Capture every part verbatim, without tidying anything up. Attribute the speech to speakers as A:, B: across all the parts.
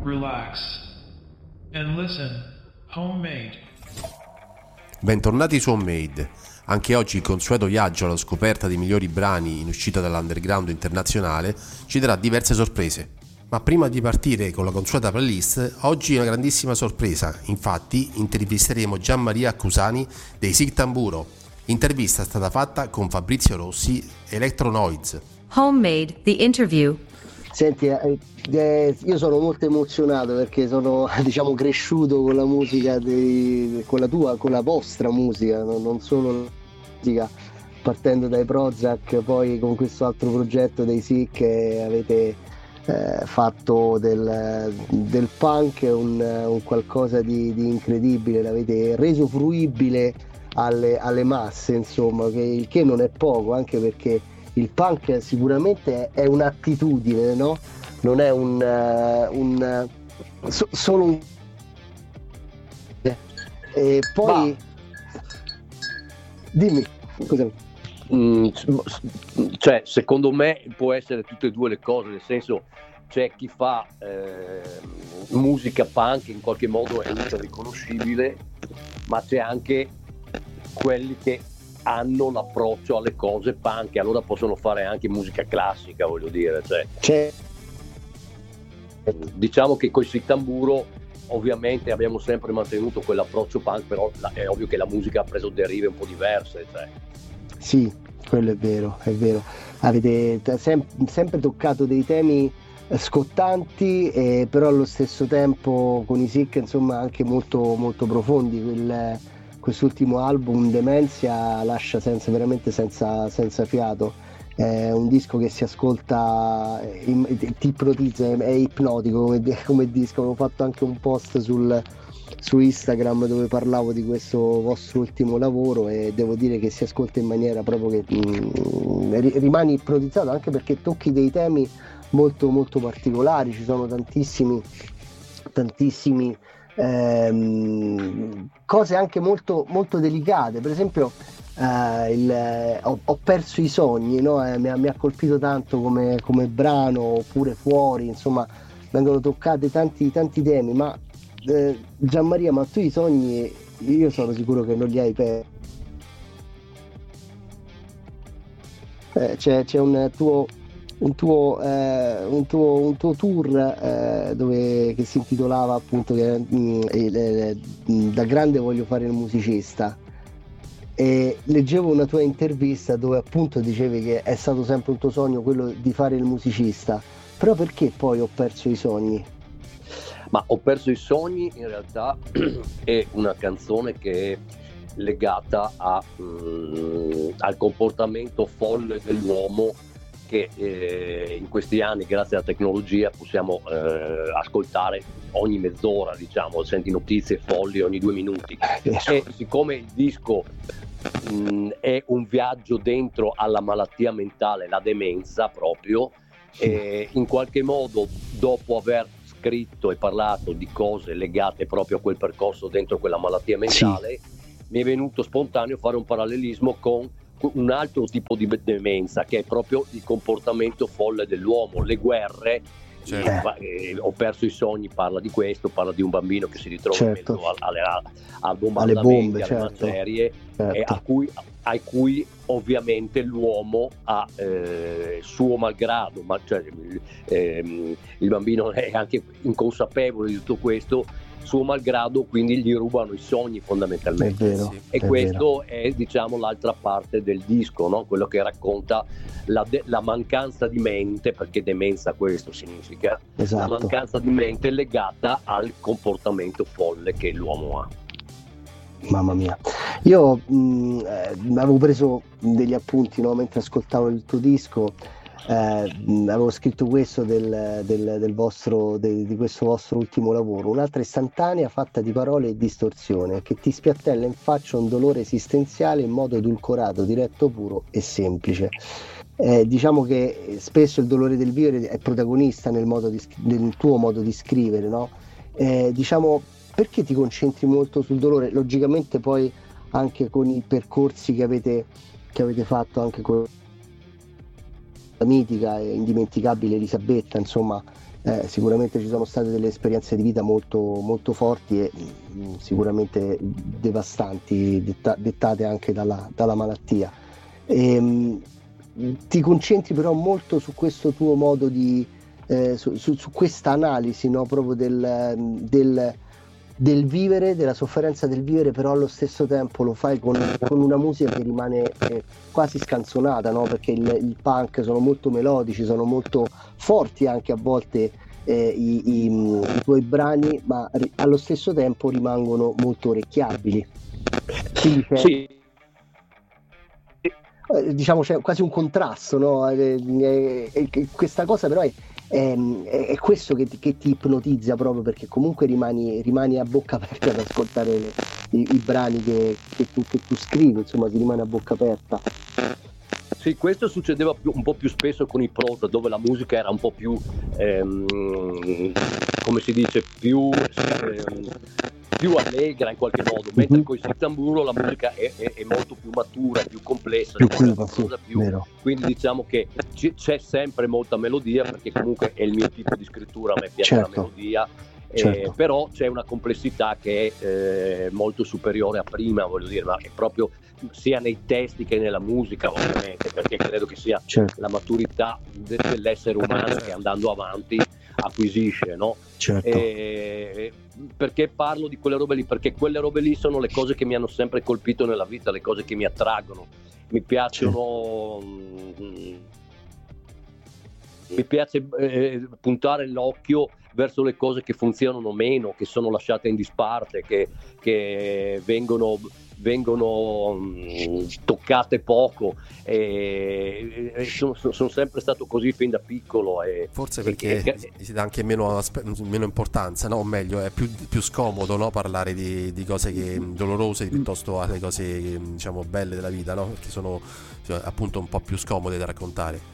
A: relax, and listen. Homemade.
B: Bentornati su Homemade. Anche oggi il consueto viaggio alla scoperta dei migliori brani in uscita dall'underground internazionale ci darà diverse sorprese. Ma prima di partire con la consueta playlist, oggi è una grandissima sorpresa. Infatti intervisteremo Gianmaria Accusani dei Sic Tamburo. L'intervista è stata fatta con Fabrizio Rossi, Electro Noise.
C: Homemade, the interview.
D: Senti, eh, eh, io sono molto emozionato perché sono, diciamo, cresciuto con la musica, dei, con la tua, con la vostra musica, no? Non solo la musica, partendo dai Prozac, poi con questo altro progetto dei Sic che avete eh, fatto del, del punk, un, un qualcosa di, di incredibile, l'avete reso fruibile alle, alle masse, insomma, che, il che non è poco, anche perché il punk sicuramente è un'attitudine, no? Non è un, uh, un uh, so, solo un e poi
E: Ma...
D: dimmi, scusami.
E: Mm, cioè, secondo me può essere tutte e due le cose, nel senso, c'è chi fa eh, musica punk, in qualche modo è ultra riconoscibile, ma c'è anche quelli che hanno l'approccio alle cose punk e allora possono fare anche musica classica, voglio dire, cioè,
D: c'è.
E: Diciamo che con il Sic Tamburo ovviamente abbiamo sempre mantenuto quell'approccio punk, però è ovvio che la musica ha preso derive un po' diverse, cioè.
D: Sì, quello è vero, è vero. Avete sem- sempre toccato dei temi scottanti, eh, però allo stesso tempo con i Sic, insomma, anche molto, molto profondi. Quel, quest'ultimo album, Dementia, lascia senza, veramente senza, senza fiato. È un disco che si ascolta, ti ipnotizza, è ipnotico come, come disco. Avevo fatto anche un post sul, su Instagram dove parlavo di questo vostro ultimo lavoro e devo dire che si ascolta in maniera proprio che mh, rimani ipnotizzato, anche perché tocchi dei temi molto molto particolari. Ci sono tantissimi tantissimi ehm, cose anche molto molto delicate, per esempio Uh, il, eh, ho, ho perso i sogni, no? eh, mi, ha, mi ha colpito tanto come, come brano, oppure Fuori, insomma vengono toccati tanti, tanti temi, ma eh, Gianmaria, ma tu i sogni io sono sicuro che non li hai persi. Eh, c'è, c'è un tuo un tuo, eh, un tuo, un tuo tour eh, dove, che si intitolava appunto che, mh, eh, da grande voglio fare il musicista. E leggevo una tua intervista dove appunto dicevi che è stato sempre un tuo sogno quello di fare il musicista, però perché poi ho perso i sogni?
E: Ma ho perso i sogni in realtà è una canzone che è legata a, mh, al comportamento folle dell'uomo che eh, in questi anni grazie alla tecnologia possiamo eh, ascoltare ogni mezz'ora, diciamo, senti notizie folli ogni due minuti e siccome il disco mh, è un viaggio dentro alla malattia mentale, la demenza proprio, sì. E in qualche modo dopo aver scritto e parlato di cose legate proprio a quel percorso dentro quella malattia mentale, sì. Mi è venuto spontaneo fare un parallelismo con un altro tipo di demenza che è proprio il comportamento folle dell'uomo, le guerre. Certo. Eh, ho perso i sogni, parla di questo, parla di un bambino che si ritrova
D: certo.
E: in mezzo alle, alle bombardamenti, alle, bombe, alle certo. macerie,
D: certo.
E: eh, a, cui, a cui ovviamente l'uomo ha eh, suo malgrado, ma, cioè, eh, il bambino è anche inconsapevole di tutto questo, suo malgrado, quindi gli rubano i sogni fondamentalmente.
D: È vero,
E: e
D: è
E: questo
D: vero.
E: è diciamo l'altra parte del disco, no? Quello che racconta la, de- la mancanza di mente, perché demenza questo significa,
D: esatto.
E: La mancanza di mente legata al comportamento folle che l'uomo ha.
D: Mamma mia, io mh, eh, avevo preso degli appunti, no, mentre ascoltavo il tuo disco. Eh, avevo scritto questo del, del, del vostro, de, di questo vostro ultimo lavoro, un'altra istantanea fatta di parole e distorsione che ti spiattella in faccia un dolore esistenziale in modo edulcorato, diretto, puro e semplice. Eh, diciamo che spesso il dolore del vivere è protagonista nel, modo di, nel tuo modo di scrivere, no? Eh, diciamo, perché ti concentri molto sul dolore? Logicamente poi anche con i percorsi che avete, che avete fatto anche con mitica e indimenticabile Elisabetta, insomma eh, sicuramente ci sono state delle esperienze di vita molto, molto forti e mh, sicuramente devastanti, detta, dettate anche dalla, dalla malattia. E, mh, ti concentri però molto su questo tuo modo di eh, su, su, su questa analisi, no? Proprio del, del del vivere, della sofferenza del vivere, però allo stesso tempo lo fai con, con una musica che rimane eh, quasi scanzonata, no? Perché il, il punk sono molto melodici, sono molto forti anche a volte eh, i, i, i tuoi brani, ma ri- allo stesso tempo rimangono molto orecchiabili. Quindi c'è,
E: Sì.
D: eh, diciamo c'è quasi un contrasto, no? Eh, eh, eh, questa cosa però è È, è questo che ti, che ti ipnotizza, proprio perché comunque rimani, rimani a bocca aperta ad ascoltare le, i, i brani che, che, tu, che tu scrivi, insomma si rimane a bocca aperta.
E: Sì, questo succedeva più, un po' più spesso con i Prota, dove la musica era un po' più ehm, come si dice, più ehm, più allegra in qualche modo, mentre con i Sitamburo la musica è, è, è molto più matura, più complessa,
D: Più
E: cioè,
D: cupa, sì,
E: più,
D: vero.
E: quindi diciamo che c- c'è sempre molta melodia, perché comunque è il mio tipo di scrittura, a me piace
D: Certo.
E: la melodia, eh,
D: Certo.
E: però c'è una complessità che è eh, molto superiore a prima, voglio dire, ma è proprio sia nei testi che nella musica, ovviamente, perché credo che sia
D: Certo.
E: la maturità de- dell'essere umano che andando avanti acquisisce, no?
D: Certo.
E: E perché parlo di quelle robe lì? Perché quelle robe lì sono le cose che mi hanno sempre colpito nella vita, le cose che mi attraggono, mi piacciono, mm, mi piace eh, puntare l'occhio verso le cose che funzionano meno, che sono lasciate in disparte, che, che vengono vengono mh, toccate poco, e, e sono, sono sempre stato così fin da piccolo, e,
B: forse perché
E: e,
B: e, si dà anche meno, meno importanza, no? O meglio, è più, più scomodo, no? Parlare di, di cose che, dolorose piuttosto alle cose, diciamo, belle della vita, no? Perché sono, cioè, appunto un po' più scomode da raccontare.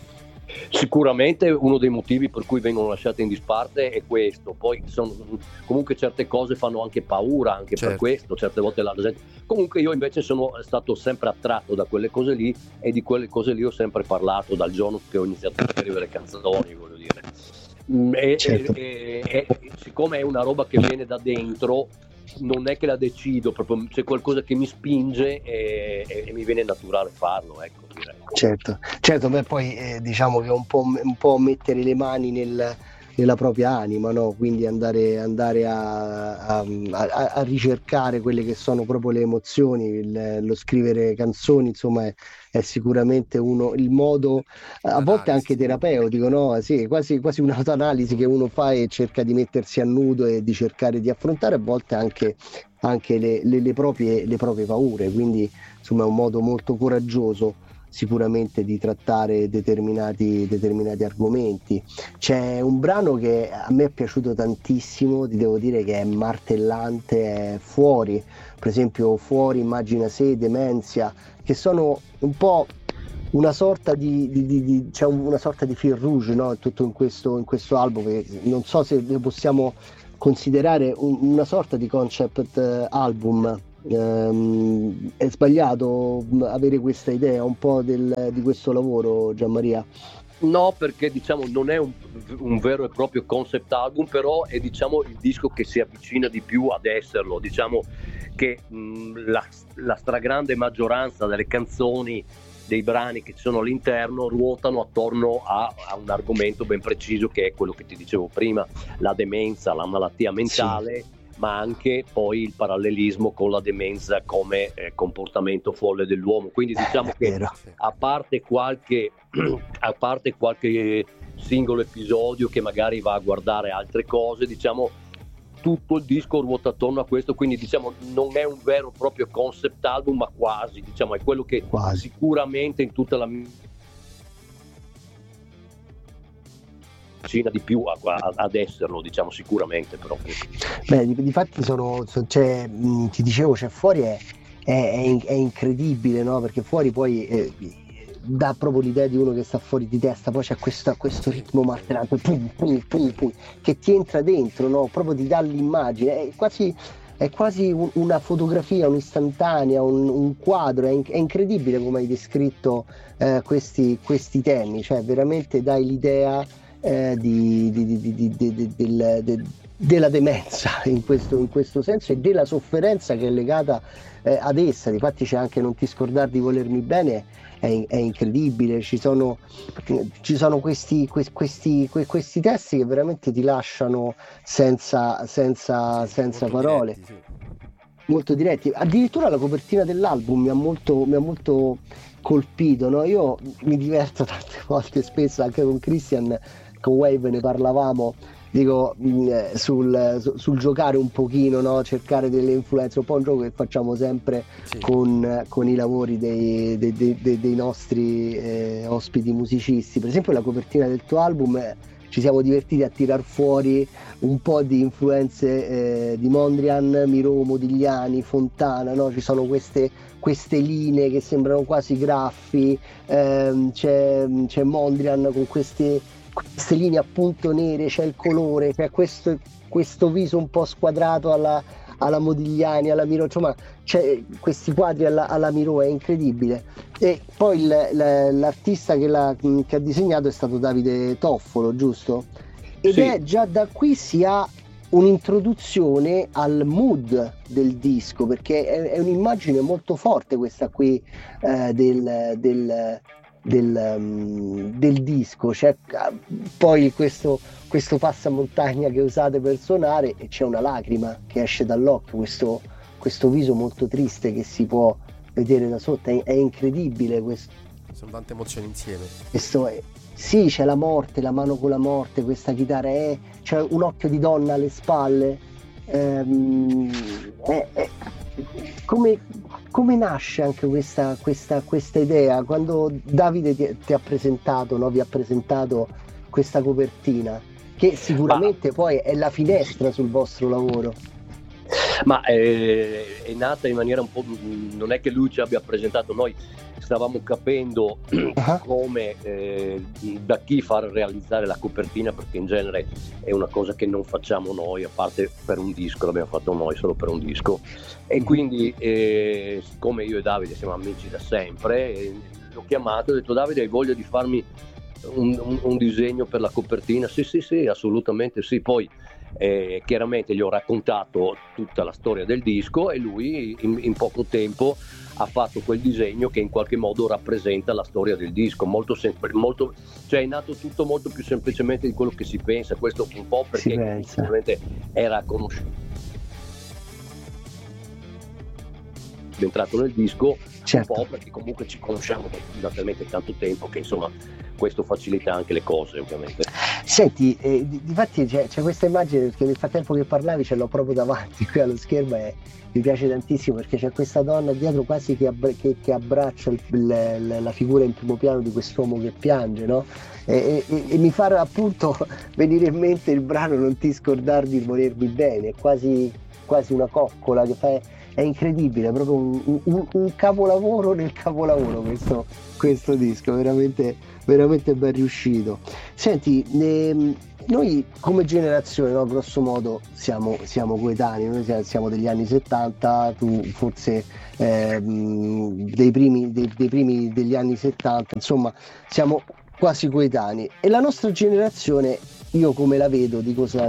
E: Sicuramente uno dei motivi per cui vengono lasciate in disparte è questo. Poi sono, comunque certe cose fanno anche paura, anche
B: Certo.
E: per questo, certe volte la gente. Comunque io invece sono stato sempre attratto da quelle cose lì, e di quelle cose lì ho sempre parlato dal giorno che ho iniziato a scrivere canzoni, voglio dire. Mm, E,
D: Certo.
E: e- e- e siccome è una roba che viene da dentro, non è che la decido, proprio c'è qualcosa che mi spinge, e, e- e mi viene naturale farlo, ecco, direi.
D: Certo, certo, beh, poi eh, diciamo che è un po', un po' mettere le mani nel, nella propria anima, no? Quindi andare, andare a, a, a- a ricercare quelle che sono proprio le emozioni, il- lo scrivere canzoni, insomma, è, è sicuramente uno, il modo, a volte anche terapeutico, no? Sì, quasi, quasi un'autoanalisi che uno fa e cerca di mettersi a nudo e di cercare di affrontare a volte anche, anche le, le- le proprie, le proprie paure, quindi insomma è un modo molto coraggioso sicuramente di trattare determinati, determinati argomenti. C'è un brano che a me è piaciuto tantissimo, ti devo dire che è martellante, è Fuori, per esempio Fuori, Immagina Se, Demenzia, che sono un po' una sorta di, di, di, di c'è una sorta di fil rouge, no? Tutto in questo, in questo album, che non so se lo possiamo considerare un- una sorta di concept eh, album. Ehm, è sbagliato mh, avere questa idea un po' del- di questo lavoro, Gianmaria?
E: No, perché diciamo non è un, un vero e proprio concept album, però è, diciamo, il disco che si avvicina di più ad esserlo. Diciamo che mh, la, la stragrande maggioranza delle canzoni, dei brani che ci sono all'interno, ruotano attorno a, a un argomento ben preciso, che è quello che ti dicevo prima, la demenza, la malattia mentale, ma anche poi il parallelismo con la demenza come eh, comportamento folle dell'uomo. Quindi diciamo
D: È
E: che
D: vero.
E: a parte qualche a parte qualche singolo episodio che magari va a guardare altre cose, diciamo tutto il disco ruota attorno a questo, quindi diciamo non è un vero e proprio concept album, ma quasi, diciamo è quello che
D: Quasi.
E: sicuramente in tutta la mia vicina di più a- a- ad esserlo, diciamo sicuramente, però.
D: Beh, di, difatti sono, so- c'è, mh, ti dicevo, c'è Fuori è, è, è in- è incredibile, no? Perché Fuori poi eh, dà proprio l'idea di uno che sta fuori di testa, poi c'è questo, questo ritmo martellante, pum, pum, pum, pum, che ti entra dentro, no? Proprio ti dà l'immagine, è quasi è quasi un, una fotografia, un'istantanea, un, un quadro, è, in, è incredibile come hai descritto eh, questi, questi temi, cioè veramente dai l'idea eh, di, di, di, di, di, di, di, del, de, della demenza in questo, in questo senso, e della sofferenza che è legata eh, ad essa. Difatti c'è anche Non ti scordar di volermi bene, è, è incredibile, ci sono, ci sono questi, questi, questi testi che veramente ti lasciano senza, senza, senza
B: molto
D: parole,
B: diretti, sì.
D: molto diretti. Addirittura la copertina dell'album mi ha molto, mi ha molto colpito, no? Io mi diverto tante volte, spesso anche con Christian, con Wave ne parlavamo, dico mh, sul, su, sul giocare un pochino, no? Cercare delle influenze, un po' un gioco che facciamo sempre
B: Sì.
D: con, con i lavori dei, dei, dei, dei, dei nostri eh, ospiti musicisti. Per esempio la copertina del tuo album, eh, ci siamo divertiti a tirar fuori un po' di influenze eh, di Mondrian, Miro, Modigliani, Fontana, no? Ci sono queste, queste linee che sembrano quasi graffi, ehm, c'è, c'è Mondrian con queste, queste linee appunto nere, c'è il colore, c'è questo, questo viso un po' squadrato alla, alla Modigliani, alla Miro, insomma c'è questi quadri alla, alla Miro, è incredibile. E poi il, l, l'artista che, l'ha, che ha disegnato è stato Davide Toffolo, giusto? Ed
E: Sì.
D: è già da qui si ha un'introduzione al mood del disco, perché è, è un'immagine molto forte questa qui eh, del, del, del, um, del disco. C'è poi questo, questo passamontagna che usate per suonare e c'è una lacrima che esce dall'occhio, questo, questo viso molto triste che si può vedere da sotto, è, è incredibile questo.
B: Sono tante emozioni insieme.
D: Questo è, sì, c'è la morte, la mano con la morte, questa chitarra, è, c'è un occhio di donna alle spalle. Ehm, è, è, come, come nasce anche questa, questa, questa idea? Quando Davide ti, ti ha presentato, no? Vi ha presentato questa copertina, che sicuramente Ma... poi è la finestra sul vostro lavoro.
E: Ma è, è nata in maniera un po', non è che lui ci abbia presentato, noi stavamo capendo uh-huh. come eh, da chi far realizzare la copertina, perché in genere è una cosa che non facciamo noi, a parte per un disco, l'abbiamo fatto noi solo per un disco, e quindi eh, siccome io e Davide siamo amici da sempre, eh, l'ho chiamato e ho detto: Davide, hai voglia di farmi un, un, un disegno per la copertina? Sì sì sì, assolutamente sì. Poi Eh, chiaramente gli ho raccontato tutta la storia del disco e lui in, in poco tempo ha fatto quel disegno che in qualche modo rappresenta la storia del disco, molto sempre, molto, cioè è nato tutto molto più semplicemente di quello che si pensa, questo un po' perché semplicemente era conosciuto, è entrato nel disco, certo. Un po' perché comunque ci conosciamo da talmente tanto tempo che insomma questo facilita anche le cose, ovviamente.
D: Senti, eh, difatti c'è, c'è questa immagine, perché nel frattempo che parlavi ce l'ho proprio davanti qui allo schermo e mi piace tantissimo, perché c'è questa donna dietro quasi che, abbra- che, che abbraccia il, il, la figura in primo piano di quest'uomo che piange, no? E, e, e mi fa appunto venire in mente il brano Non ti scordar di volermi bene, è quasi, quasi una coccola che fa, è incredibile, è proprio un, un, un capolavoro nel capolavoro questo, questo disco, veramente, veramente ben riuscito. Senti, ne, noi come generazione, no, grosso modo siamo, siamo coetanei, noi siamo degli anni settanta, tu forse eh, dei, primi, dei, dei primi degli anni settanta, insomma siamo quasi coetanei, e la nostra generazione, io come la vedo, dico